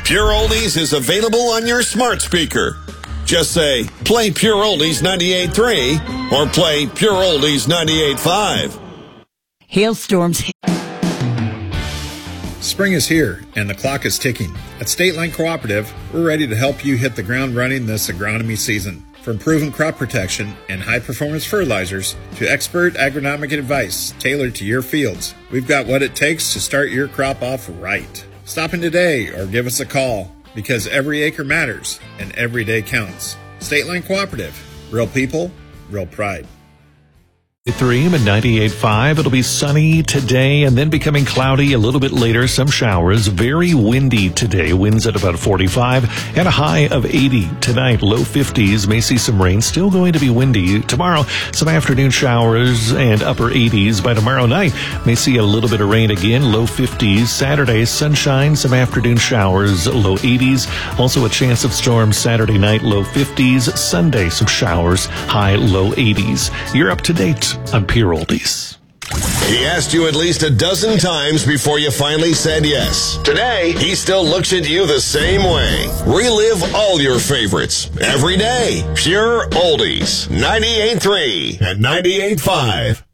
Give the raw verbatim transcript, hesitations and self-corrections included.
Pure Oldies is available on your smart speaker. Just say, play Pure Oldies ninety-eight point three or play Pure Oldies ninety-eight point five. Hailstorms. Spring is here, and the clock is ticking. At State Line Cooperative, we're ready to help you hit the ground running this agronomy season. From proven crop protection and high-performance fertilizers to expert agronomic advice tailored to your fields, we've got what it takes to start your crop off right. Stop in today or give us a call, because every acre matters and every day counts. State Line Cooperative. Real people, real pride. Three and ninety-eight point five. It'll be sunny today and then becoming cloudy a little bit later. Some showers. Very windy today. Winds at about forty-five and a high of eighty tonight. Low fifties. May see some rain. Still going to be windy. Tomorrow, some afternoon showers and upper eighties. By tomorrow night, may see a little bit of rain again. Low fifties. Saturday, sunshine. Some afternoon showers. Low eighties. Also a chance of storms Saturday night. Low fifties. Sunday, some showers. High low eighties. You're up to date on Pure Oldies. He asked you at least a dozen times before you finally said yes. Today, he still looks at you the same way. Relive all your favorites every day. Pure Oldies, ninety-eight point three and ninety-eight point five.